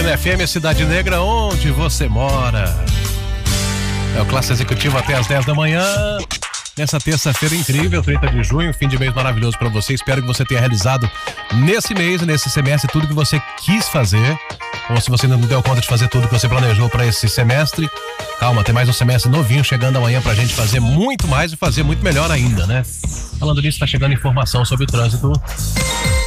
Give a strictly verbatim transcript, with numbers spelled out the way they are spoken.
Natalina F M, Cidade Negra, onde você mora. É o Classe Executivo até às dez da manhã. Nessa terça-feira incrível, trinta de junho, fim de mês maravilhoso para você. Espero que você tenha realizado nesse mês, nesse semestre, tudo que você quis fazer. Ou se você ainda não deu conta de fazer tudo que você planejou para esse semestre, calma, tem mais um semestre novinho chegando amanhã pra gente fazer muito mais e fazer muito melhor ainda, né? Falando nisso, tá chegando informação sobre o trânsito.